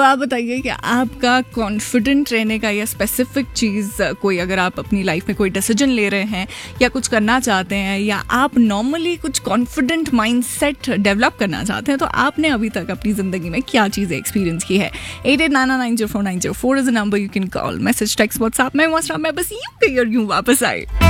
आप बताइए कि आपका कॉन्फिडेंट रहने का या स्पेसिफिक चीज़ कोई, अगर आप अपनी लाइफ में कोई डिसीजन ले रहे हैं या कुछ करना चाहते हैं या आप नॉर्मली कुछ कॉन्फिडेंट माइंडसेट डेवलप करना चाहते हैं, तो आपने अभी तक अपनी ज़िंदगी में क्या चीज़ें एक्सपीरियंस की है? 889904904904 is a number you can call, message, text, WhatsApp में बस यूं वापस आए।